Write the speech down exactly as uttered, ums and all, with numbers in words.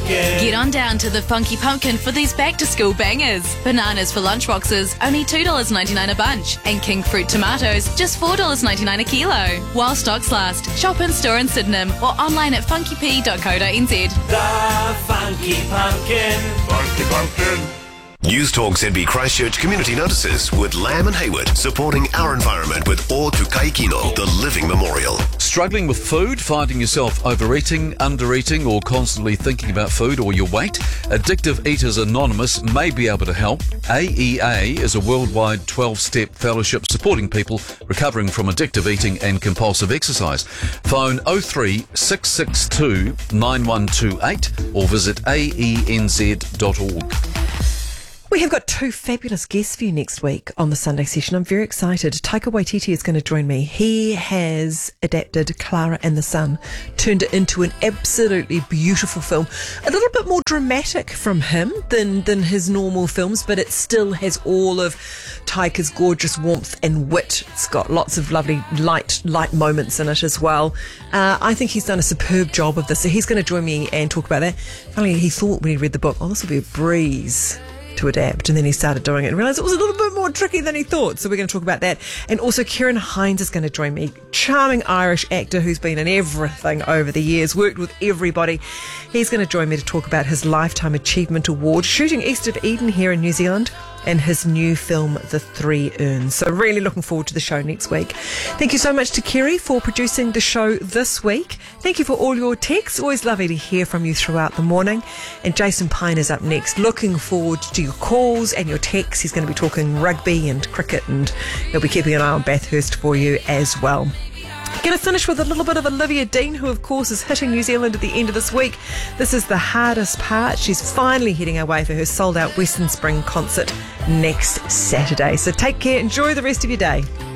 Pumpkin. Get on down to the Funky Pumpkin for these back-to-school bangers. Bananas for lunchboxes, only two dollars ninety-nine a bunch. And king fruit tomatoes, just four dollars ninety-nine a kilo. While stocks last, shop in store in Sydenham or online at funky p dot co dot n z. The Funky Pumpkin. Funky Pumpkin. News Talk Z B Christchurch Community Notices with Lamb and Hayward, supporting our environment with O Tukai Kino, the Living Memorial. Struggling with food, finding yourself overeating, undereating, or constantly thinking about food or your weight? Addictive Eaters Anonymous may be able to help. A E A is a worldwide twelve-step fellowship supporting people recovering from addictive eating and compulsive exercise. Phone oh three six six two nine one two eight or visit a e n z dot org. We have got two fabulous guests for you next week on the Sunday session. I'm very excited. Taika Waititi is going to join me. He has adapted Clara and the Sun, turned it into an absolutely beautiful film. A little bit more dramatic from him than, than his normal films, but it still has all of Taika's gorgeous warmth and wit. It's got lots of lovely light light moments in it as well. Uh, I think he's done a superb job of this. So he's going to join me and talk about that. Finally, he thought when he read the book, oh, this will be a breeze to adapt, and then he started doing it and realised it was a little bit more tricky than he thought. So we're going to talk about that. And also Kieran Hines is going to join me, charming Irish actor who's been in everything over the years, worked with everybody. He's going to join me to talk about his Lifetime Achievement Award, shooting east of Eden here in New Zealand, and his new film, The Three Urns. So really looking forward to the show next week. Thank you so much to Kerry for producing the show this week. Thank you for all your texts. Always lovely to hear from you throughout the morning. And Jason Pine is up next. Looking forward to your calls and your texts. He's going to be talking rugby and cricket, and he'll be keeping an eye on Bathurst for you as well. Going to finish with a little bit of Olivia Dean, who of course is hitting New Zealand at the end of this week. This is the hardest part. She's finally heading away for her sold out Western Spring concert next Saturday. So take care, enjoy the rest of your day.